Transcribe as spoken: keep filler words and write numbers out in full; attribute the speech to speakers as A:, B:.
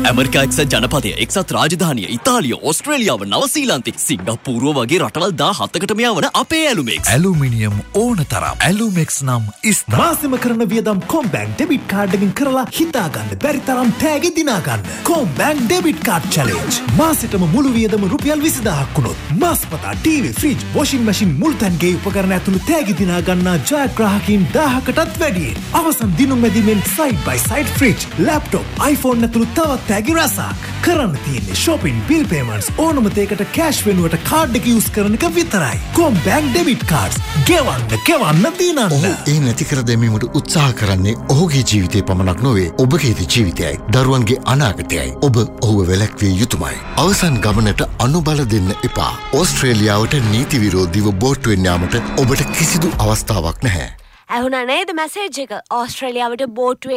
A: America එක්සත් ජනපදය, එක්සත් රාජධානිය, ඉතාලිය, ඕස්ට්‍රේලියාව, නවසීලන්තය, සිංගප්පූරුව වගේ රටවල් දාහතකට මෙයා වන අපේ ඇලුමෙක්ස්.
B: ඇලුමිනියම් ඕන තරම්. ඇලුමෙක්ස් නම් ස්ථා.
C: මාසෙම කරන වියදම් කොම්බැංක් ඩෙබිට් කාඩ් එකෙන් කරලා හිතා ගන්න බැරි තරම් තෑගි දිනා ගන්න. කොම්බැංක් ඩෙබිට් කාඩ් චැලෙන්ජ්. මාසෙටම මුළු වියදම රුපියල් විසිදාහක් වුණොත් මාස්පතා ටීවී, ෆ්‍රිජ්, වොෂින් මැෂින් මුල්තැන්ගේ උපකරණ ඇතුළු තෑගි දිනා ගන්නා ජයග්‍රාහකයින් දාහකටත් වැඩියෙන්. අවසන් දිනුම් මැදින්මෙන් සයිඩ් බයි සයිඩ් ෆ්‍රිජ්, ලැප්ටොප්, iPhone ඇතුළු තවත් තෑගි රසක්. කරන්න තියෙන්නේ shopping, bill payments, ඕනම දෙයකට කෑෂ් වෙනුවට කාඩ් එක යූස් කරන එක විතරයි. කොම්බැංක් ඩෙබිට් කාඩ්ස්. ගෙවන්න, ගෙවන්න දිනන්න.
D: ඔහු ඒ නැති කර දැමීමට උත්සාහ කරන්නේ ඔහුගේ ජීවිතය පමණක් නොවේ, ඔබගේද ජීවිතයයි, දරුවන්ගේ අනාගතයයි. ඔබ ඔහුව වැළැක්විය යුතුමයි. අවසන් ගමනට අනුබල දෙන්න එපා. ඕස්ට්‍රේලියාවට නීති විරෝධීව බෝට්ටුවෙන් යාමට ඔබට කිසිදු අවස්ථාවක් නැහැ.
E: ඇහුණා නේද මැසේජ් එක? ඕස්ට්‍රේලියාවට බෝට්ටුවෙන්